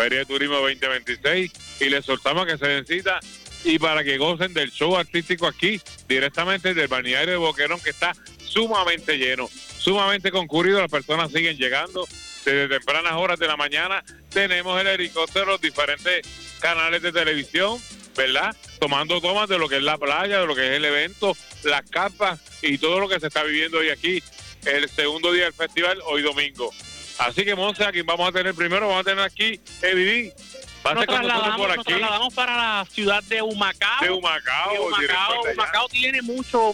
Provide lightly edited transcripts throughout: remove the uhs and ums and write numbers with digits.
Feria de Turismo 2026, y les soltamos que se necesita y para que gocen del show artístico aquí, directamente del balneario de Boquerón, que está sumamente lleno, sumamente concurrido. Las personas siguen llegando desde tempranas horas de la mañana. Tenemos el helicóptero, los diferentes canales de televisión, ¿verdad? Tomando tomas de lo que es la playa, de lo que es el evento, las carpas y todo lo que se está viviendo hoy aquí, el segundo día del festival, hoy domingo. Así que, Monse, aquí vamos a tener primero, vamos a tener aquí Evidí. Nos trasladamos para la ciudad de Humacao. De Humacao. Humacao tiene mucho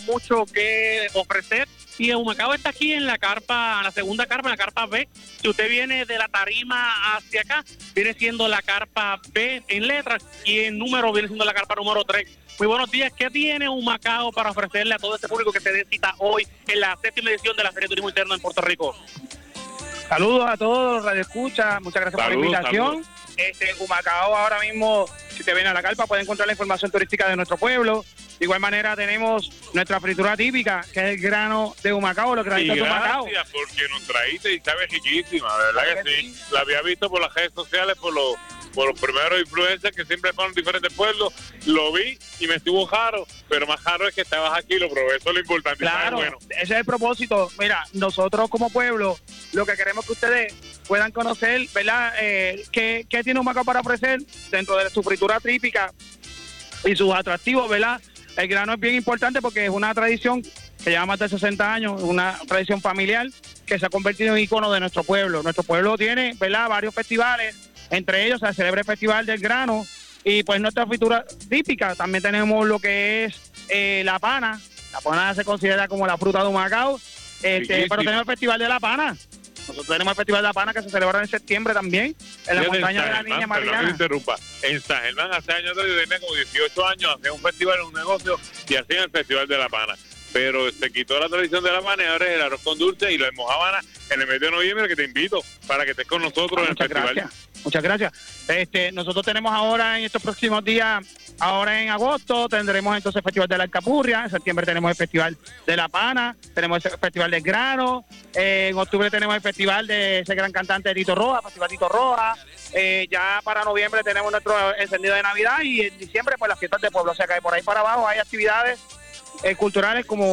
que ofrecer. Y Humacao está aquí en la carpa, la segunda carpa, en la carpa B. Si usted viene de la tarima hacia acá, viene siendo la carpa B en letras y en número viene siendo la carpa número 3. Muy buenos días. ¿Qué tiene Humacao para ofrecerle a todo este público que se dé cita hoy en la 7ª edición de la Feria de Turismo Interno en Puerto Rico? Saludos a todos los radioescuchas, muchas gracias por la invitación. Humacao ahora mismo, si te viene a la carpa, puede encontrar la información turística de nuestro pueblo. De igual manera tenemos nuestra fritura típica, que es el grano de Humacao, los granitos de Humacao. Gracias porque nos traíste y sabe riquísima, de verdad que sí. La había visto por las redes sociales, por los primeros influencers que siempre fueron diferentes pueblos. Lo vi y me estuvo jaro, pero más jaro es que estabas aquí, lo probé, eso es lo importante. Claro, bueno. Ese es el propósito. Mira, nosotros como pueblo, lo que queremos que ustedes puedan conocer, ¿verdad? ¿Qué tiene Humacao para ofrecer dentro de su fritura típica y sus atractivos, ¿verdad? El grano es bien importante porque es una tradición que lleva más de 60 años, una tradición familiar que se ha convertido en ícono de nuestro pueblo. Nuestro pueblo tiene, ¿verdad?, varios festivales, entre ellos se celebra el Festival del Grano y pues nuestra fritura típica. También tenemos lo que es la pana. La pana se considera como la fruta de Humacao, pero tenemos el Festival de la Pana. Nosotros tenemos el Festival de la Pana que se celebra en septiembre también, en la montaña de la Niña Mariana. En San Germán hace años yo tenía como 18 años, hacía un festival, un negocio, y hacían el Festival de la Pana. Pero se quitó la tradición de la pana y ahora es el arroz con dulce y la almojábana en el mes de noviembre, que te invito para que estés con nosotros en el festival. Muchas gracias. Nosotros tenemos ahora en estos próximos días, ahora en agosto tendremos entonces el Festival de la Alcapurria, en septiembre tenemos el Festival de la Pana, tenemos el Festival del Grano, en octubre tenemos el Festival de ese gran cantante Tito Roja, Festival Tito Roja, ya para noviembre tenemos nuestro encendido de Navidad y en diciembre pues las fiestas de pueblo, o sea que por ahí para abajo hay actividades culturales como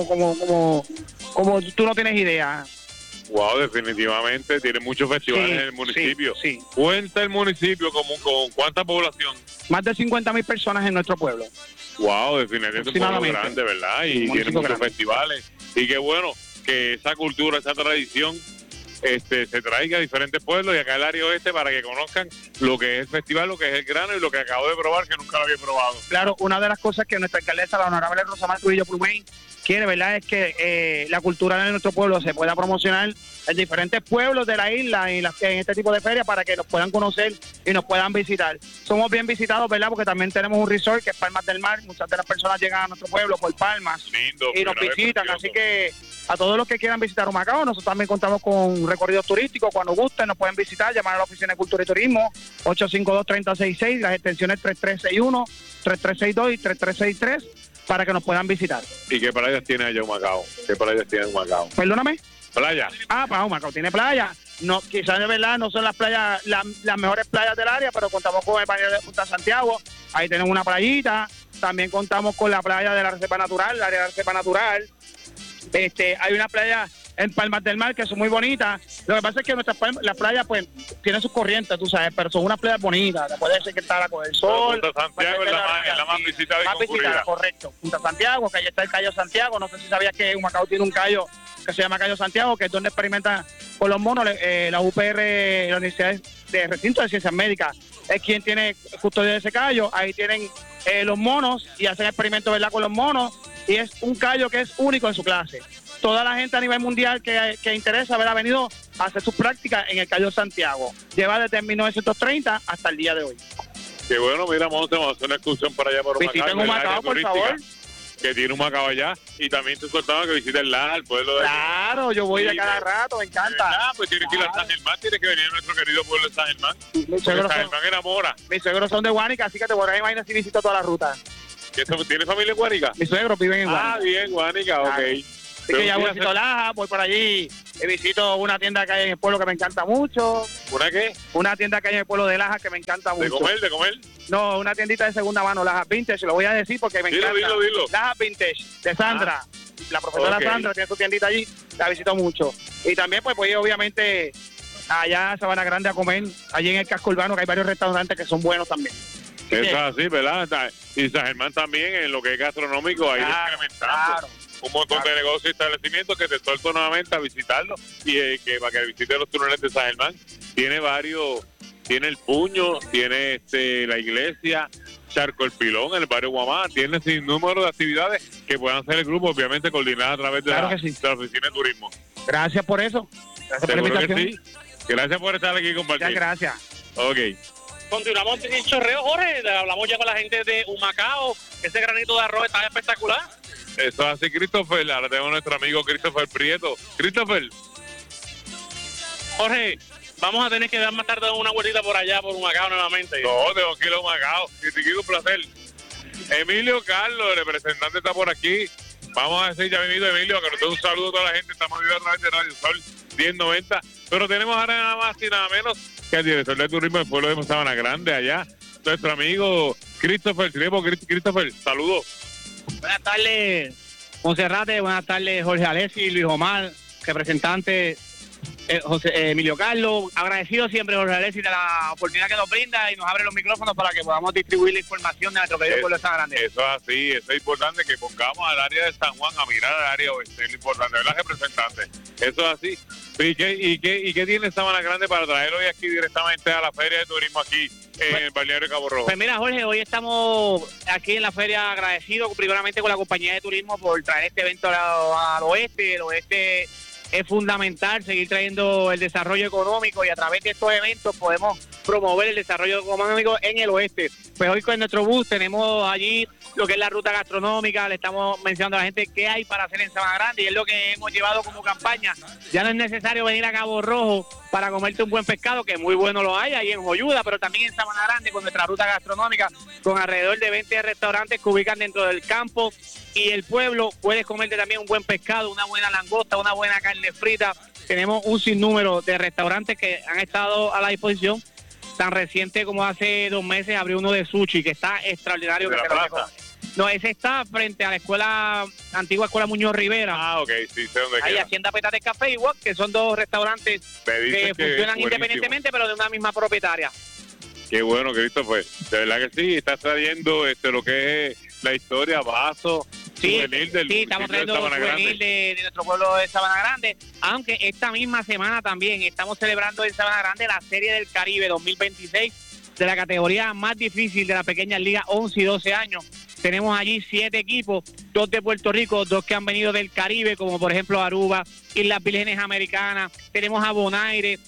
tú no tienes idea. Wow, definitivamente tiene muchos festivales en el municipio. Sí. Cuenta el municipio con cuánta población. Más de 50,000 personas en nuestro pueblo. Wow, definitivamente es un pueblo grande, ¿verdad? Y tiene muchos festivales. Y qué bueno que esa cultura, esa tradición se traiga a diferentes pueblos y acá el área oeste para que conozcan lo que es el festival, lo que es el grano y lo que acabo de probar, que nunca lo había probado. Claro, una de las cosas que nuestra alcaldesa, la honorable Rosamar Trujillo Plumey, quiere, ¿verdad?, es que la cultura de nuestro pueblo se pueda promocionar en diferentes pueblos de la isla en este tipo de ferias para que nos puedan conocer y nos puedan visitar. Somos bien visitados, ¿verdad?, porque también tenemos un resort que es Palmas del Mar. Muchas de las personas llegan a nuestro pueblo por Palmas. Lindo, y nos visitan, así que a todos los que quieran visitar Humacao, nosotros también contamos con recorridos turísticos. Cuando gusten nos pueden visitar, llamar a la Oficina de Cultura y Turismo 852-3066, las extensiones 3361, 3362 y 3363 para que nos puedan visitar. ¿Y qué playas tiene allá Humacao? ¿Qué playas tiene Humacao? Perdóname. Playa. Para Humacao tiene playa. No, quizás de verdad no son las playas, las mejores playas del área, pero contamos con el balneario de Punta Santiago. Ahí tenemos una playita. También contamos con la playa de la Reserva Natural, el área de la Reserva Natural. Hay una playa en Palmas del Mar que son muy bonitas. Lo que pasa es que las playas pues tienen sus corrientes, tú sabes, pero son unas playas bonitas. Puede ser que está la Costa del Sol. Punta Santiago es la más visitada y concurrida. Correcto. Punta Santiago, que ahí está el Cayo Santiago. No sé si sabías que Humacao tiene un callo que se llama Cayo Santiago, que es donde experimenta con los monos. La UPR, la Universidad de Recinto de Ciencias Médicas, es quien tiene custodia de ese callo. Ahí tienen los monos y hacen experimentos, ¿verdad?, con los monos. Y es un callo que es único en su clase. Toda la gente a nivel mundial que interesa haber venido a hacer sus prácticas en el Cayo Santiago. Lleva desde 1930 hasta el día de hoy. Qué bueno, mira, vamos a hacer una excursión para allá por Humacao. Visiten Humacao, por favor. Que tiene Humacao allá. Y también te contaba que visita el Laja, el pueblo de... Claro, yo voy de cada rato, me encanta. Pues tienes que ir a San Germán, tienes que venir a nuestro querido pueblo de San Germán. San Germán enamora. Mis suegros son de Guánica, así que te voy a imaginar si visito toda la ruta. ¿Tiene familia en Guánica? Mis suegros viven en Guánica. Bien, Guánica, ok. Así que ya voy a Laja, voy por allí visito una tienda que hay en el pueblo que me encanta mucho. ¿Una qué? Una tienda que hay en el pueblo de Lajas que me encanta mucho. ¿De comer? No, una tiendita de segunda mano, Lajas Vintage, lo voy a decir porque me encanta. Dilo. Lajas Vintage, de Sandra. La profesora Sandra tiene su tiendita allí, la visito mucho. Y también pues voy obviamente allá a Sabana Grande a comer, allí en el casco urbano, que hay varios restaurantes que son buenos también. Eso es así, ¿verdad? Y San Germán también, en lo que es gastronómico, ahí incrementando un montón de negocios y establecimientos que te exhorto nuevamente a visitarlo y que para que visite los túneles de San Germán. Tiene varios, tiene el Puño, tiene la iglesia, Charco el Pilón, el barrio Guamá, tiene sin número de actividades que puedan hacer el grupo, obviamente coordinadas a través de la oficina de turismo. Gracias por eso. Gracias por la invitación. Que sí. Gracias por estar aquí y compartir. Muchas gracias. Ok. Continuamos en el chorreo, Jorge. Hablamos ya con la gente de Humacao. Ese granito de arroz está espectacular. Eso es así, Christopher. Ahora tenemos a nuestro amigo Christopher Prieto. Christopher. Jorge, vamos a tener que dar más tarde una vueltita por allá, por Humacao nuevamente. No, tengo que ir a Humacao. Que te quiero un placer. Emilio Carlos, el representante, está por aquí. Vamos a decir ya venido Emilio, que nos dé un saludo a toda la gente. Estamos viendo a través de Radio Sol 1090. Pero tenemos ahora nada más y nada menos que el director de turismo del pueblo de Sabana Grande, allá, nuestro amigo Christopher Trepo. Christopher, saludos. Buenas tardes, Monserrate. Buenas tardes, Jorge Alessi, Luis Omar, representante Emilio Carlos. Agradecido siempre, Jorge Alessi, de la oportunidad que nos brinda y nos abre los micrófonos para que podamos distribuir la información de nuestro querido pueblo de Sabana Grande. Eso es así, eso es importante que pongamos al área de San Juan a mirar al área oeste, es lo importante, ¿verdad, representante? Eso es así. ¿Y qué tiene Sabana Grande para traer hoy aquí directamente a la Feria de Turismo aquí en el balneario de Cabo Rojo? Pues mira, Jorge, hoy estamos aquí en la feria agradecidos primeramente con la compañía de turismo por traer este evento al oeste. El oeste es fundamental seguir trayendo el desarrollo económico y a través de estos eventos podemos promover el desarrollo económico en el oeste. Pues hoy con nuestro bus tenemos allí lo que es la ruta gastronómica, le estamos mencionando a la gente qué hay para hacer en Sabana Grande y es lo que hemos llevado como campaña. Ya no es necesario venir a Cabo Rojo para comerte un buen pescado, que muy bueno lo hay ahí en Joyuda, pero también en Sabana Grande con nuestra ruta gastronómica, con alrededor de 20 restaurantes que ubican dentro del campo y el pueblo. Puedes comerte también un buen pescado, una buena langosta, una buena carne frita. Tenemos un sinnúmero de restaurantes que han estado a la disposición. Tan reciente como hace 2 meses abrió uno de sushi que está extraordinario. ¿De la plaza? No, ese está frente a la antigua escuela Muñoz Rivera. Ah, ok, sí, sé dónde ahí queda. Hacienda Petate Café y Wok, que son 2 restaurantes que funcionan independientemente, pero de una misma propietaria. Qué bueno, Christopher. De verdad que sí, estás trayendo lo que es la historia, vaso, juvenil del estamos trayendo juvenil de nuestro pueblo de Sabana Grande, aunque esta misma semana también estamos celebrando en Sabana Grande la Serie del Caribe 2026 de la categoría más difícil de la pequeña liga 11 y 12 años. Tenemos allí 7 equipos, 2 de Puerto Rico, 2 que han venido del Caribe, como por ejemplo Aruba, Islas Vírgenes Americanas, tenemos a Bonaire,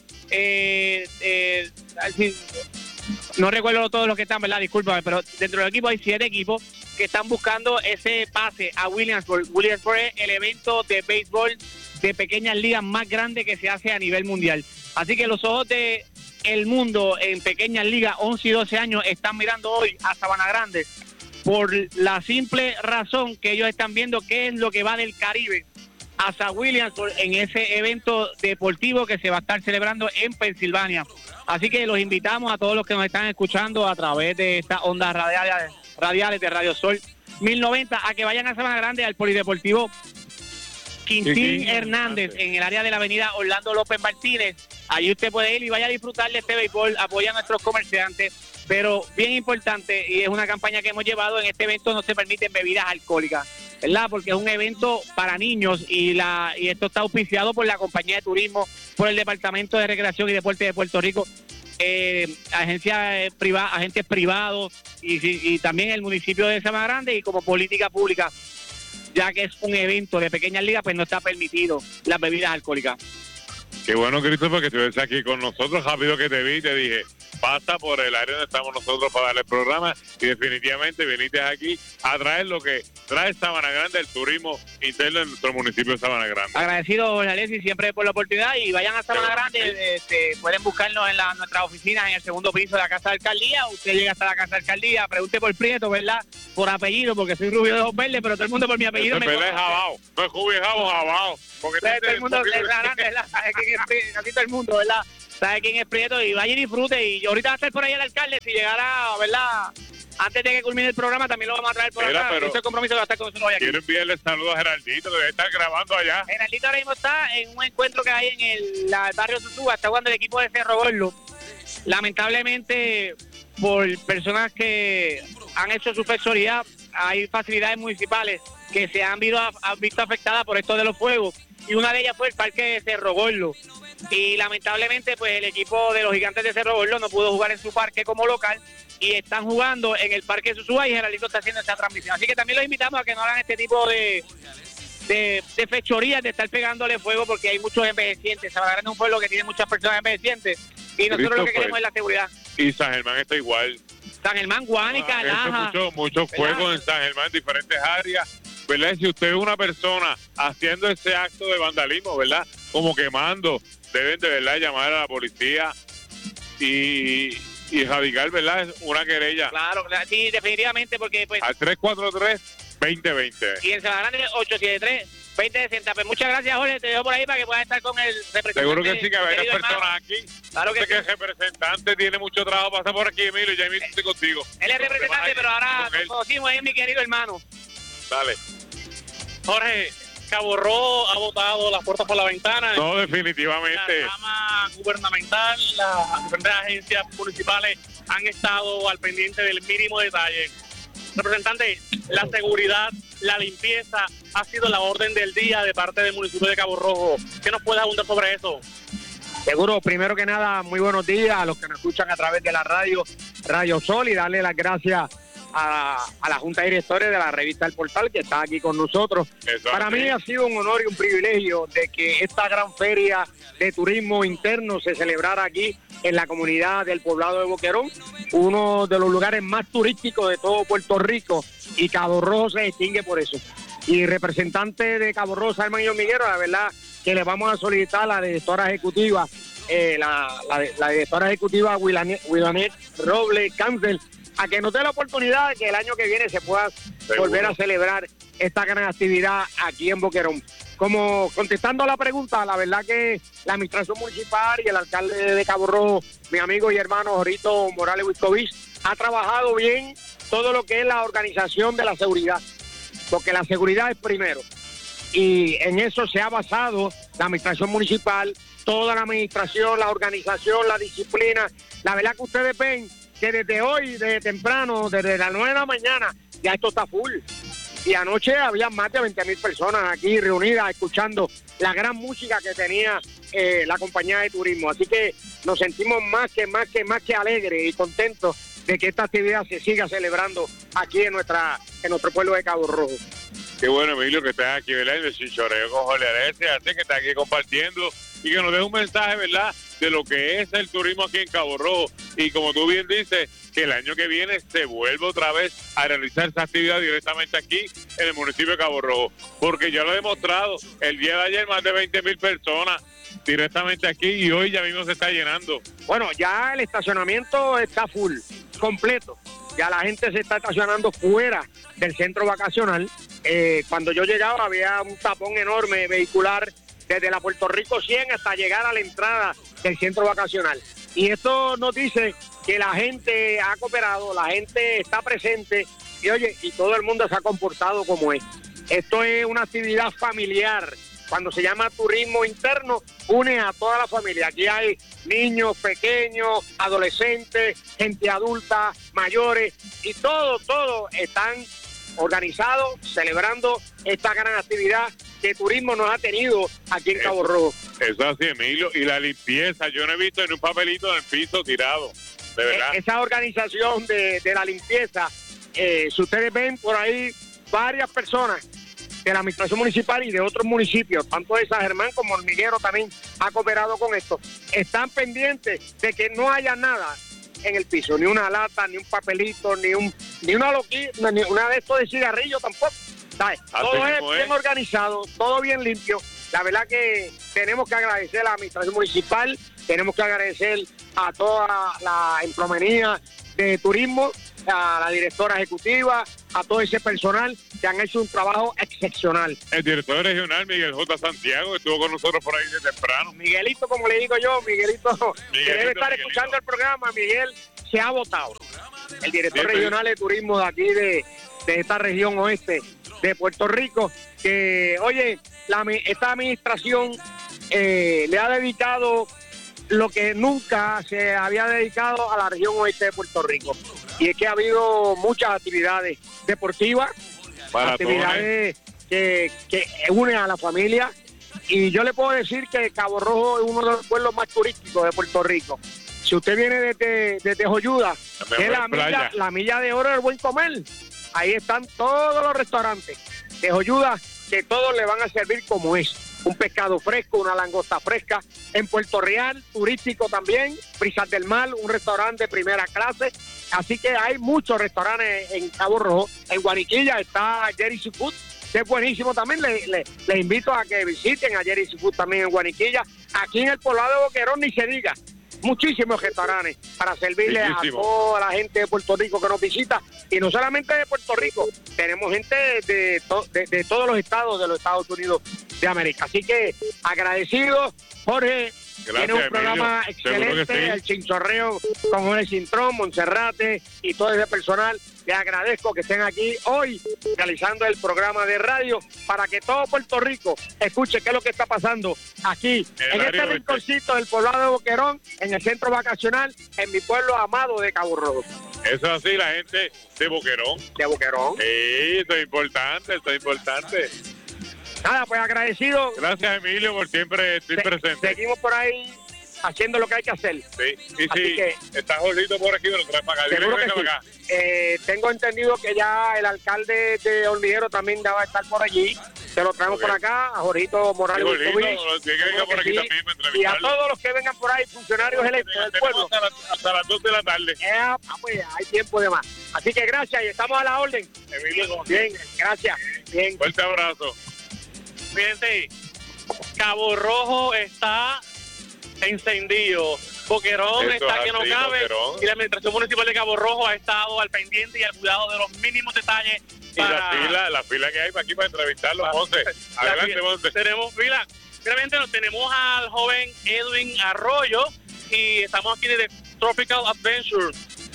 no recuerdo todos los que están, ¿verdad? Discúlpame, pero dentro del equipo hay 7 equipos que están buscando ese pase a Williamsburg. Williamsburg es el evento de béisbol de pequeñas ligas más grande que se hace a nivel mundial. Así que los ojos de el mundo en pequeñas ligas 11 y 12 años están mirando hoy a Sabana Grande por la simple razón que ellos están viendo qué es lo que va del Caribe hasta Williamsburg en ese evento deportivo que se va a estar celebrando en Pensilvania. Así que los invitamos a todos los que nos están escuchando a través de estas ondas radiales de Radio Sol 1090 a que vayan a Sabana Grande al Polideportivo Quintín Hernández en el área de la avenida Orlando López Martínez. Allí usted puede ir y vaya a disfrutar de este béisbol, apoya a nuestros comerciantes, pero bien importante, y es una campaña que hemos llevado, en este evento no se permiten bebidas alcohólicas, ¿verdad? Porque es un evento para niños y esto está auspiciado por la compañía de turismo, por el Departamento de Recreación y Deporte de Puerto Rico, agentes privados y también el municipio de Sabana Grande, y como política pública, ya que es un evento de pequeñas ligas, pues no está permitido las bebidas alcohólicas. Qué bueno, Christopher, que estuvieras aquí con nosotros. Rápido que te vi, te dije, pasa por el área donde estamos nosotros para darle el programa y definitivamente viniste aquí a traer lo que trae Sabana Grande, el turismo interno en nuestro municipio de Sabana Grande. Agradecido, Jorge Alessi, siempre por la oportunidad, y vayan a Sabana Grande, pueden buscarnos en nuestras oficinas en el segundo piso de la Casa de Alcaldía. Usted llega hasta la Casa de Alcaldía, pregunte por Prieto, ¿verdad? por apellido, porque soy rubio de ojos verdes, pero todo el mundo por mi apellido Ese me pelo es conoce. jabao, no es Jubi Jabao, porque Todo el mundo ¿verdad? Sabe quién es Prieto, casi todo el mundo, ¿verdad? Sabe quién es Prieto y vaya y disfrute. Y ahorita va a estar por ahí el alcalde, si llegara, ¿verdad? Antes de que culmine el programa, también lo vamos a traer por acá. Pero ese es el compromiso que va a estar con nosotros hoy aquí. quiero enviarle saludos a Geraldito, que debe estar grabando allá. Geraldito ahora mismo está en un encuentro que hay en el barrio Susúa, está jugando el equipo de Cerro Gordo. Lamentablemente, por personas que han hecho su fechoría, hay facilidades municipales que se han visto afectadas por esto de los fuegos, y una de ellas fue el parque de Cerro Gordo. Y lamentablemente, pues el equipo de los Gigantes de Cerro Gordo no pudo jugar en su parque como local y están jugando en el parque de Susúa, y Geraldito está haciendo esta transmisión. Así que también los invitamos a que no hagan este tipo de fechorías, de estar pegándole fuego, porque hay muchos envejecientes. Sabadell es un pueblo que tiene muchas personas envejecientes y nosotros lo que queremos es la seguridad. Y San Germán está igual. San Germán, Guánica, Laja. Muchos fuegos en San Germán, diferentes áreas, ¿verdad? Si usted ve una persona haciendo ese acto de vandalismo, ¿verdad? Como quemando, deben de verdad llamar a la policía y radicar, ¿verdad? Una querella. Claro, sí, definitivamente, porque pues... Al 343-2020. Y en Sabana 873-2060. Pues muchas gracias, Jorge, te dejo por ahí para que puedas estar con el representante. Seguro que sí, que hay varias personas hermano. aquí. Claro que sé sí. que el representante tiene mucho trabajo, pasa por aquí, Emilio, ya estoy contigo. Él es representante, pero ahora Con él. nos conocimos, es mi querido hermano. Dale. Jorge, Cabo Rojo ha botado las puertas por la ventana. No, La definitivamente. rama gubernamental, las diferentes agencias municipales han estado al pendiente del mínimo detalle. Representante, la seguridad, la limpieza ha sido la orden del día de parte del municipio de Cabo Rojo. ¿Qué nos puedes abundar sobre eso? Seguro, primero que nada, muy buenos días a los que nos escuchan a través de la Radio Sol, y darle las gracias a la Junta de Directores de la revista El Portal, que está aquí con nosotros. Eso Para así. mí ha sido un honor y un privilegio de que esta gran feria de turismo interno se celebrara aquí en la comunidad del poblado de Boquerón, uno de los lugares más turísticos de todo Puerto Rico, y Cabo Rojo se distingue por eso. Y representante de Cabo Rojo, Salman y Hormiguero, la verdad que le vamos a solicitar a la directora ejecutiva, la directora ejecutiva Wilanet Robles Cancel, a que nos dé la oportunidad de que el año que viene se pueda volver a celebrar esta gran actividad aquí en Boquerón. Como contestando a la pregunta, la verdad que la administración municipal y el alcalde de Cabo Rojo, mi amigo y hermano Jorito Morales Wiscovich, ha trabajado bien todo lo que es la organización de la seguridad, porque la seguridad es primero. Y en eso se ha basado la administración municipal, toda la administración, la organización, la disciplina. La verdad que ustedes ven que desde hoy, desde temprano, desde las 9 de la mañana, ya esto está full. Y anoche había más de 20,000 personas aquí reunidas escuchando la gran música que tenía la compañía de turismo. Así que nos sentimos más que alegres y contentos de que esta actividad se siga celebrando aquí en nuestro pueblo de Cabo Rojo. Qué bueno, Emilio, que estás aquí, ¿verdad? En el Chichoreo con Jorge Alessia, así que está aquí compartiendo y que nos dé un mensaje, ¿verdad?, de lo que es el turismo aquí en Cabo Rojo. Y como tú bien dices, que el año que viene se vuelva otra vez a realizar esa actividad directamente aquí en el municipio de Cabo Rojo. Porque ya lo he demostrado, el día de ayer más de 20,000 personas directamente aquí, y hoy ya mismo se está llenando. Bueno, ya el estacionamiento está full, completo. Ya la gente se está estacionando fuera del centro vacacional. Cuando yo llegaba había un tapón enorme vehicular desde la Puerto Rico 100 hasta llegar a la entrada del centro vacacional. Y esto nos dice que la gente ha cooperado, la gente está presente y oye, y todo el mundo se ha comportado como es. Esto es una actividad familiar. Cuando se llama turismo interno, une a toda la familia. Aquí hay niños pequeños, adolescentes, gente adulta, mayores, y todos están organizados, celebrando esta gran actividad que turismo nos ha tenido aquí en Cabo Rojo. Eso así, Emilio. Y la limpieza, yo no he visto en un papelito en el piso tirado, de verdad. Esa organización de la limpieza, si ustedes ven por ahí, varias personas de la administración municipal y de otros municipios, tanto de San Germán como Hormiguero también ha cooperado con esto. Están pendientes de que no haya nada en el piso, ni una lata, ni un papelito, ni una de estos de cigarrillo tampoco. ¿Sabes? Todo es bien organizado, todo bien limpio. La verdad que tenemos que agradecer a la administración municipal, tenemos que agradecer a toda la emplomenía de turismo, a la directora ejecutiva, a todo ese personal que han hecho un trabajo excepcional. El director regional, Miguel J. Santiago, estuvo con nosotros por ahí de temprano. Miguelito, como le digo yo, Miguelito, que debe estar escuchando el programa, Miguel se ha votado. El director regional de turismo de aquí, de esta región oeste de Puerto Rico, que, oye, esta administración le ha dedicado lo que nunca se había dedicado a la región oeste de Puerto Rico. Y es que ha habido muchas actividades deportivas, actividades que unen a la familia. Y yo le puedo decir que Cabo Rojo es uno de los pueblos más turísticos de Puerto Rico. Si usted viene desde Joyuda, que es la milla de oro del buen comer, ahí están todos los restaurantes de Joyuda, que todos le van a servir como es. Un pescado fresco, una langosta fresca. En Puerto Real, turístico también, Brisas del Mar, un restaurante de primera clase. Así que hay muchos restaurantes en Cabo Rojo. En Guaniquilla está Jerry Seafood, que es buenísimo también. Le invito a que visiten a Jerry Seafood también en Guaniquilla. Aquí en el poblado de Boquerón ni se diga. Muchísimos restaurantes para servirle a toda la gente de Puerto Rico que nos visita. Y no solamente de Puerto Rico, tenemos gente de todos los estados de los Estados Unidos de América. Así que agradecido, Jorge. Gracias, tiene un programa excelente, sí. El Chinchorreo con Jorge Cintrón, Monserrate y todo ese personal. Les agradezco que estén aquí hoy realizando el programa de radio para que todo Puerto Rico escuche qué es lo que está pasando aquí, en este rinconcito del poblado de Boquerón, en el centro vacacional, en mi pueblo amado de Cabo Rojo. Eso es así, la gente de Boquerón. De Boquerón. Sí, esto es importante. Nada, pues agradecido. Gracias, Emilio, por siempre estar presente. Seguimos por ahí haciendo lo que hay que hacer. Sí, y si está Jorgito por aquí, lo traes para acá. Seguro que sí. Acá. Tengo entendido que ya el alcalde de Hormiguero también va a estar por allí. Se lo traemos por acá, a Jorgito Morales. Por aquí también, y a todos los que vengan por ahí, funcionarios electos del pueblo. Hasta las 2 de la tarde. Pues, hay tiempo de más. Así que gracias y estamos a la orden. Emilio, bien, gracias. Bien. Fuerte abrazo. Fíjense, Cabo Rojo está encendido, Boquerón está que no cabe, y la administración municipal de Cabo Rojo ha estado al pendiente y al cuidado de los mínimos detalles. Y la fila que hay para aquí para entrevistarlos, Monte. Adelante, Monte. Tenemos fila. Realmente tenemos al joven Edwin Arroyo y estamos aquí de Tropical Adventure.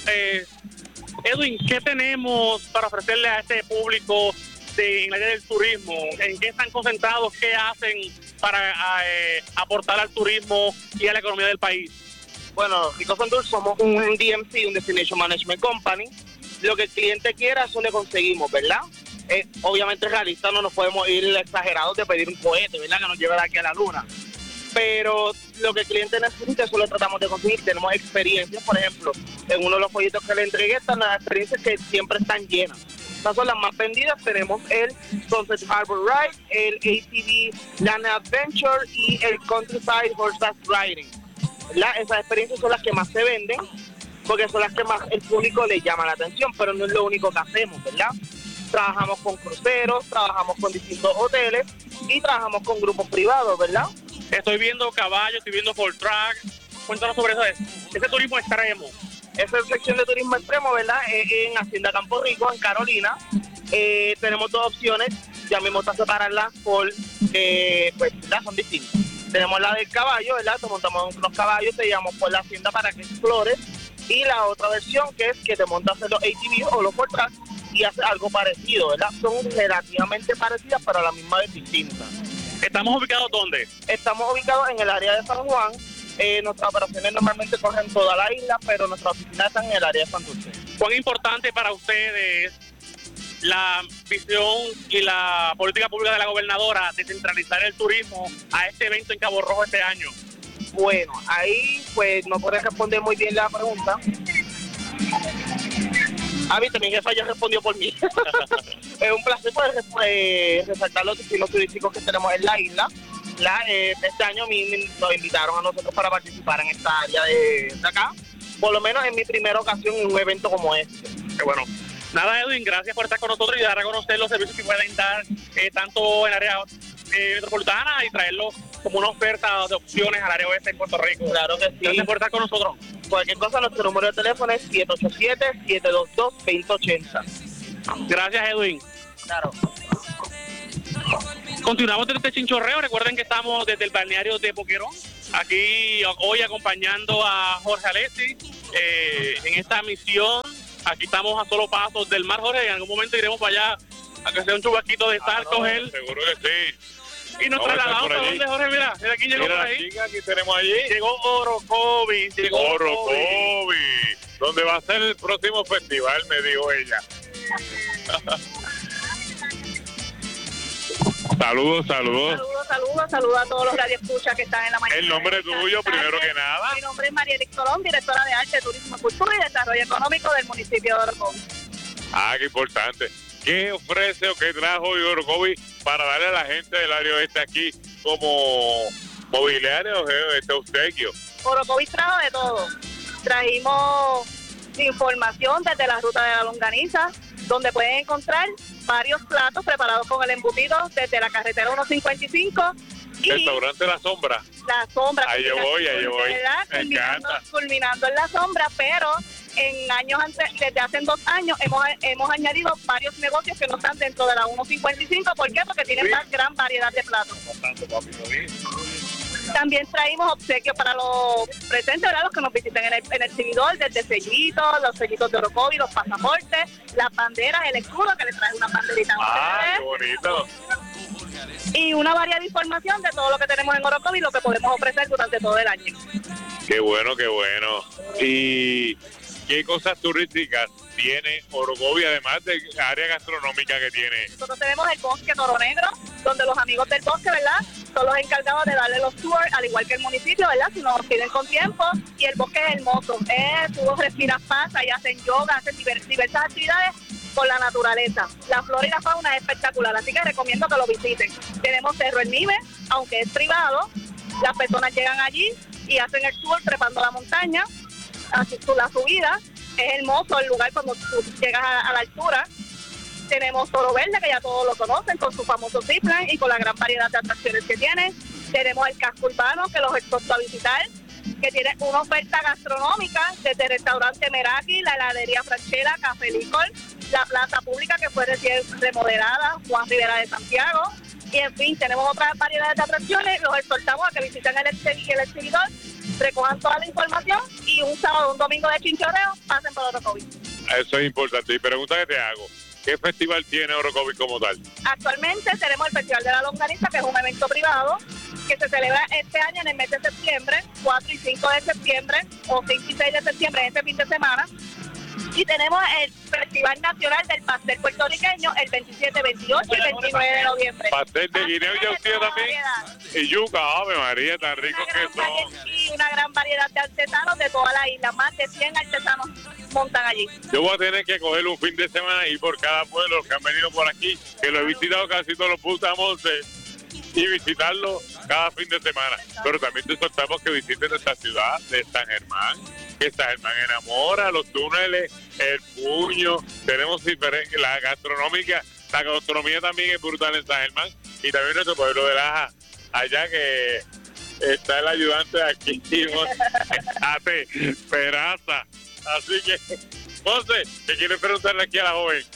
Edwin, ¿qué tenemos para ofrecerle a este público en el área del turismo? ¿En qué están concentrados? ¿Qué hacen para aportar al turismo y a la economía del país? Bueno, Ricos on Tour somos un DMC, un Destination Management Company. Lo que el cliente quiera, eso le conseguimos, ¿verdad? Obviamente realista, no nos podemos ir exagerados de pedir un cohete, ¿verdad? Que nos lleve de aquí a la luna. Pero lo que el cliente necesita, eso lo tratamos de conseguir. Tenemos experiencias, por ejemplo, en uno de los folletos que le entregué están las experiencias que siempre están llenas. Estas son las más vendidas. Tenemos el Sunset Harbor Ride, el ATV Land Adventure y el Countryside Horseback Riding, ¿verdad? Esas experiencias son las que más se venden porque son las que más el público le llama la atención, pero no es lo único que hacemos, ¿verdad? Trabajamos con cruceros, trabajamos con distintos hoteles y trabajamos con grupos privados, ¿verdad? Estoy viendo caballos, estoy viendo full track. Cuéntanos sobre eso, ese turismo extremo. Esa sección de turismo extremo, ¿verdad? En Hacienda Campo Rico, en Carolina. Tenemos dos opciones, ya mismo está separarlas por, pues, ¿verdad? Son distintas. Tenemos la del caballo, ¿verdad? Te montamos unos caballos, te llevamos por la hacienda para que explores. Y la otra versión, que es que te montas en los ATV o los full track y haces algo parecido, ¿verdad? Son relativamente parecidas, pero a la misma vez distintas. ¿Estamos ubicados dónde? Estamos ubicados en el área de San Juan. Nuestras operaciones normalmente corren toda la isla, pero nuestras oficinas están en el área de Santurce. ¿Cuán importante para ustedes la visión y la política pública de la gobernadora de centralizar el turismo a este evento en Cabo Rojo este año? Bueno, ahí pues no puedes responder muy bien la pregunta. Viste, mi jefa ya respondió por mí. Es un placer poder resaltar los destinos turísticos que tenemos en la isla. Este año nos invitaron a nosotros para participar en esta área de acá, por lo menos en mi primera ocasión en un evento como este. Qué bueno. Nada, Edwin, gracias por estar con nosotros y dar a conocer los servicios que pueden dar tanto en el área metropolitana y traerlo como una oferta de opciones al área oeste en Puerto Rico. Claro que sí. Gracias por estar con nosotros. Cualquier cosa, nuestro número de teléfono es 787-722-2080. Gracias, Edwin. Claro. Continuamos desde este chinchorreo. Recuerden que estamos desde el balneario de Boquerón, aquí hoy acompañando a Jorge Alessi en esta misión. Aquí estamos a solo pasos del mar, Jorge. En algún momento iremos para allá a que sea un chubasquito de sal con él. Seguro que sí. Y nos trasladamos a donde, Jorge, mira aquí llegó por ahí. Chica, aquí tenemos allí. Llegó Orocovis. Orocovis, donde va a ser el próximo festival, me dijo ella. Saludos a todos los radioescuchas que están en la mañana. El nombre tuyo, primero que nada. Mi nombre es María Eric Colón, directora de Arte, Turismo, Cultura y Desarrollo Económico del municipio de Orocovis. Qué importante. ¿Qué ofrece o qué trajo Orocovis para darle a la gente del área oeste aquí como mobiliario o obsequio? Orocovis trajo de todo. Trajimos información desde la ruta de la longaniza, donde pueden encontrar varios platos preparados con el embutido desde la carretera 155 y restaurante La Sombra. La Sombra. Ahí yo voy. Me encanta. Culminando en La Sombra, pero en años antes, desde hace 2 años hemos añadido varios negocios que no están dentro de la 155. ¿Por qué? Porque tienen más gran variedad de platos. También traímos obsequios para los presentes, ¿verdad? Los que nos visiten en el exhibidor, desde sellitos, los sellitos de Orocovis, los pasaportes, las banderas, el escudo, que les trae una banderita. ¡Qué bonito! Y una variedad de información de todo lo que tenemos en Orocovis y lo que podemos ofrecer durante todo el año. ¡Qué bueno, qué bueno! ¿Y qué cosas turísticas tiene Orocovis, además de área gastronómica que tiene? Nosotros tenemos el bosque Toro Negro, donde los amigos del bosque, ¿verdad?, son los encargados de darle los tours, al igual que el municipio, ¿verdad?, si nos piden con tiempo. Y el bosque es hermoso, tú respiras paz, y hacen yoga, hacen diversas actividades con la naturaleza. La flora y la fauna es espectacular, así que recomiendo que lo visiten. Tenemos Cerro El Nive, aunque es privado, las personas llegan allí y hacen el tour trepando la montaña, así la subida. Es hermoso el lugar cuando tú llegas a la altura. Tenemos Toro Verde, que ya todos lo conocen, con su famoso zipline y con la gran variedad de atracciones que tiene. Tenemos el casco urbano, que los exhorto a visitar, que tiene una oferta gastronómica desde el restaurante Meraki, la heladería Franchella, Café Licor, la plaza pública que fue recién remodelada, Juan Rivera de Santiago. Y en fin, tenemos otras variedades de atracciones. Los exhortamos a que visiten el exhibidor, recojan toda la información y un sábado o un domingo de chinchorreo pasen por Orocovis. Eso es importante. Y pregunta que te hago, ¿qué festival tiene Orocovis como tal? Actualmente tenemos el Festival de la Longaniza, que es un evento privado que se celebra este año en el mes de septiembre, 4 y 5 de septiembre, o 5 y 6 de septiembre, este fin de semana. Y tenemos el Festival Nacional del Pastel Puertorriqueño el 27, 28 y 29 de noviembre. Pastel de guineo y austilla también. Y yuca, ¡Ave María, tan ricos que son! Y una gran variedad de artesanos de toda la isla. Más de 100 artesanos montan allí. Yo voy a tener que coger un fin de semana y ir por cada pueblo que han venido por aquí, que lo he visitado casi todos los puntos de Monte, y visitarlo cada fin de semana. Pero también te soltamos que visiten esta ciudad de San Germán, que San Germán enamora, los túneles, el puño, tenemos diferentes, la gastronómica, la gastronomía también es brutal en San Germán, y también nuestro pueblo de Laja, allá que está el ayudante de aquí, Ate Peraza. Así que, José, ¿qué quieres preguntarle aquí a la joven?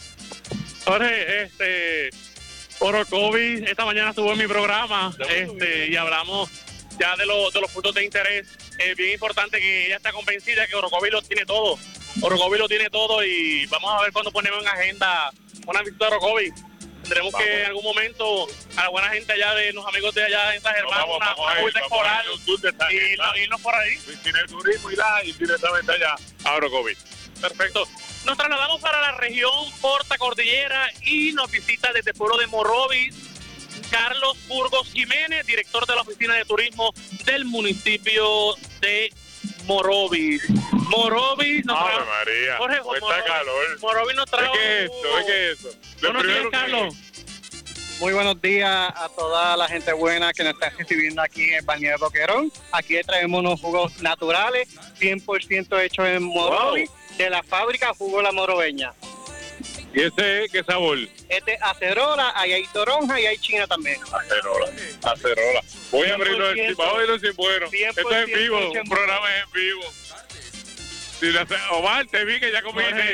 Jorge, Orocovis esta mañana estuvo en mi programa y hablamos ya de los puntos de interés. Es bien importante que ella está convencida que Orocovis lo tiene todo. Orocovis lo tiene todo y vamos a ver cuando ponemos en agenda una visita a Orocovis. Tendremos que en algún momento a la buena gente allá de los amigos de allá en San Germán, una vuelta escolar y irnos por ahí. Tiene el turismo y directamente allá a Orocovis. Perfecto. Nos trasladamos para la región Porta Cordillera y nos visita desde el pueblo de Morovis Carlos Burgos Jiménez, director de la Oficina de Turismo del municipio de Morovis. Morovis nos trae... María, Jorge, está calor. Morovis nos trae... ¿Qué es esto? Buenos días, Carlos. Muy buenos días a toda la gente buena que nos está recibiendo aquí en el balneario de Boquerón. Aquí traemos unos jugos naturales, 100% hechos en Morovis, de la fábrica Jugo La Moroveña. ¿Y ese qué sabor? Este es acerola, ahí hay toronja y hay china también. Acerola. Voy a abrirlo sin bueno. Esto es en vivo, un programa es en vivo. Omar, te vi que ya comiste.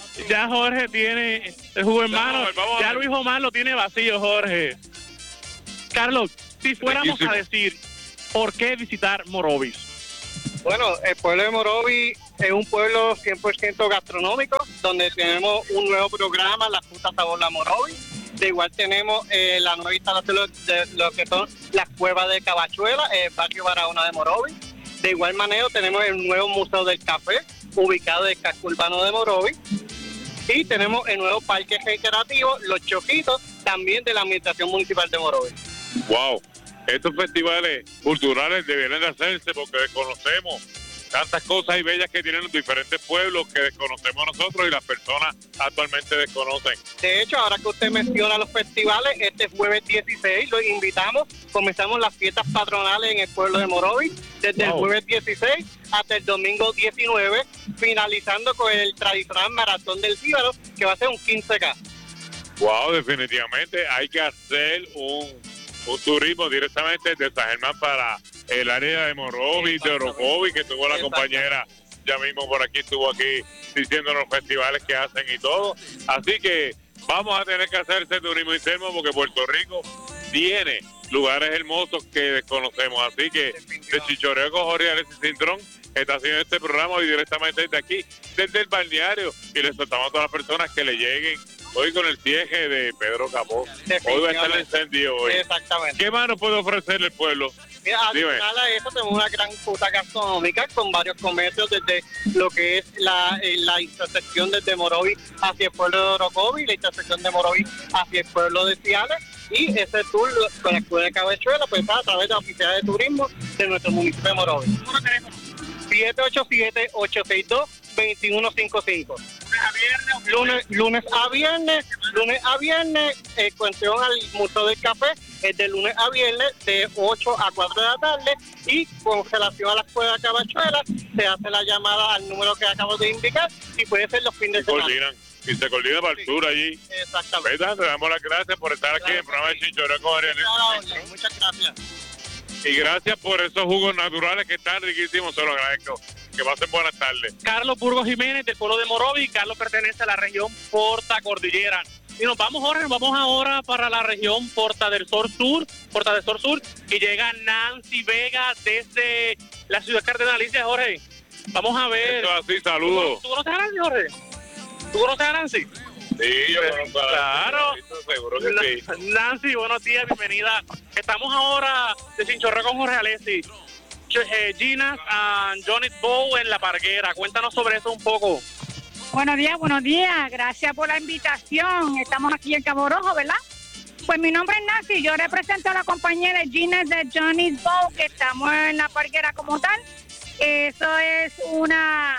Ya Jorge tiene el jugo en mano. Ya Luis Omar lo tiene vacío, Jorge. Carlos, si fuéramos a decir, ¿por qué visitar Morovis? Bueno, el pueblo de Morovis es un pueblo 100% gastronómico, donde tenemos un nuevo programa, la Fruta Sabor La Morovis. De igual tenemos la nueva instalación de lo que son las cuevas de Cabachuela, el barrio Barahona de Morovis. De igual manera tenemos el nuevo Museo del Café, ubicado en el casco urbano de Morovis. Y tenemos el nuevo parque recreativo, Los Choquitos, también de la Administración Municipal de Morovis. Wow, estos festivales culturales deberían de hacerse porque desconocemos tantas cosas y bellas que tienen los diferentes pueblos que desconocemos nosotros y las personas actualmente desconocen. De hecho, ahora que usted menciona los festivales, este jueves 16 los invitamos, comenzamos las fiestas patronales en el pueblo de Morovis, desde el jueves 16 hasta el domingo 19, finalizando con el tradicional Maratón del Jíbaro, que va a ser un 15K. Wow, definitivamente hay que hacer un turismo directamente de San Germán para el área de Morovis, de Orocovis, que tuvo la compañera, ya mismo por aquí estuvo aquí diciendo los festivales que hacen y todo. Así que vamos a tener que hacer ese turismo interno porque Puerto Rico tiene lugares hermosos que desconocemos. Así que de Chinchorreo con Jorge Alexis Cintrón está haciendo este programa hoy directamente desde aquí, desde el balneario, y le soltamos a todas las personas que le lleguen hoy con el cierre de Pedro Capó. Hoy va a estar el encendido hoy. Exactamente. ¿Qué más nos puede ofrecer el pueblo? Mira, adicional a eso tenemos una gran ruta gastronómica con varios comercios desde lo que es la intersección desde Morovis hacia el pueblo de Orocovis, la intersección de Morovis hacia el pueblo de Ciales, y ese tour con la escuela de Cabachuela pues está a través de la oficina de turismo de nuestro municipio de Morovis. 787-862-2155. Lunes a viernes, el cuestión al Museo del Café es de lunes a viernes de 8 a 4 de la tarde, y con relación a la escuela de Cabachuela se hace la llamada al número que acabo de indicar y puede ser los fines de semana. Y se coordina para el tour allí. Exactamente. ¿Verdad? Te damos las gracias por estar aquí en el programa de Chinchorreo con Ariel. Muchas gracias. Y gracias por esos jugos naturales que están riquísimos, se lo agradezco. Que pasen buenas tardes. Carlos Burgos Jiménez, del pueblo de Morovis. Carlos pertenece a la región Porta Cordillera. Y nos vamos, Jorge, nos vamos ahora para la región Porta del Sur, y llega Nancy Vega desde la ciudad cardenalicia, Jorge. Vamos a ver. Esto así, saludos. ¿Tú conoces a Nancy, Jorge? ¿Tú conoces a Nancy? Sí, yo conozco a Nancy. Claro. Seguro que sí. Nancy, buenos días, bienvenida. Estamos ahora de Chinchorreo con Jorge Alexis. Gina's and Johnny's Bow en La Parguera. Cuéntanos sobre eso un poco. Buenos días. Gracias por la invitación. Estamos aquí en Cabo Rojo, ¿verdad? Pues mi nombre es Nancy. Yo represento a la compañía de Gina's de Johnny's Bow, que estamos en La Parguera como tal. Eso es una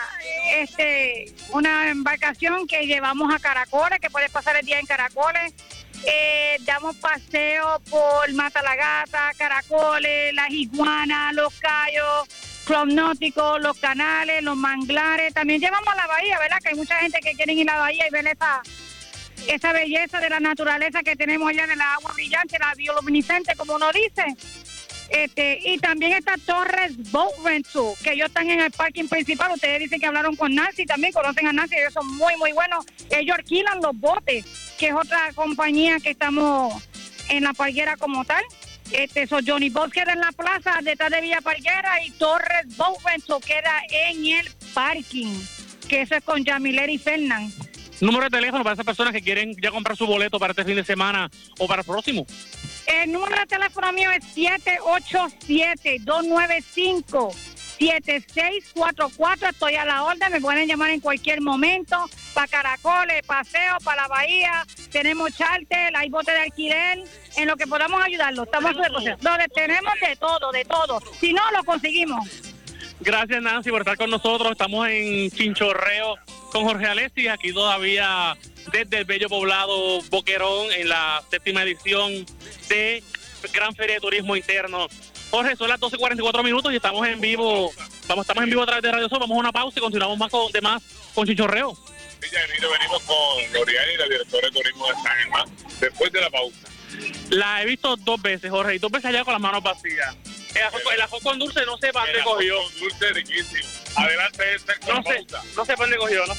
embarcación que llevamos a Caracoles, que puedes pasar el día en Caracoles. Damos paseo por Mata la Gata, Caracoles, las iguanas, los cayos, club náutico, los canales, los manglares. También llevamos a la bahía, ¿verdad? Que hay mucha gente que quiere ir a la bahía y ver esa belleza de la naturaleza que tenemos allá, de la agua brillante, la bioluminiscente, como uno dice. Y también está Torres Boat Rental, que ellos están en el parking principal. Ustedes dicen que hablaron con Nancy, también conocen a Nancy, ellos son muy, muy buenos. Ellos alquilan los botes, que es otra compañía que estamos en La Parguera como tal. Johnny Boat queda en la plaza detrás de Villa Parguera, y Torres Boat Rental queda en el parking, que eso es con Yamiler y Fernán. Número de teléfono para esas personas que quieren ya comprar su boleto para este fin de semana o para el próximo. El número de teléfono mío es 787-295-7644. Estoy a la orden, me pueden llamar en cualquier momento. Para Caracoles, paseo, para la bahía. Tenemos charter, hay botes de alquiler. En lo que podamos ayudarlos. Estamos donde tenemos de todo. Si no, lo conseguimos. Gracias, Nancy, por estar con nosotros. Estamos en Chinchorreo con Jorge Alexis, aquí todavía desde el bello poblado Boquerón, en la 7ª edición de Gran Feria de Turismo Interno. Jorge, son las 12:44 minutos y estamos en vivo. Estamos en vivo a través de Radio Sol. Vamos a una pausa y continuamos más con Chinchorreo. Sí, ya venimos con L'Oreal y la directora de turismo de San Germán después de la pausa. La he visto 2 veces, Jorge, y 2 veces allá con las manos vacías. El ajo con dulce no sé para dónde cogió. El ajo con dulce riquísimo. Adelante, no sé para dónde cogió.